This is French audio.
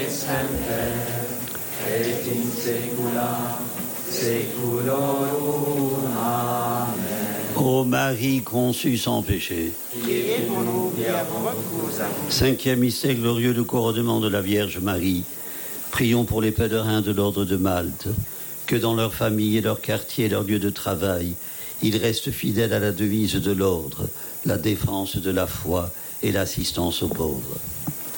semper, et in saecula saeculorum. Amen. Ô Marie conçue sans péché, Priez pour nous et avant votre cause. cinquième mystère glorieux, le couronnement de la Vierge Marie. Prions pour les pèlerins de l'ordre de Malte, que dans leur famille et leur quartier et leur lieu de travail, ils restent fidèles à la devise de l'ordre, la défense de la foi et l'assistance aux pauvres.